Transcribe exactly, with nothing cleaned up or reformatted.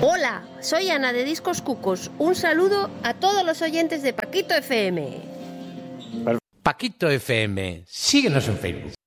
Hola, soy Ana de Discos Cucos. Un saludo a todos los oyentes de Paquito F M. Paquito F M, síguenos en Facebook.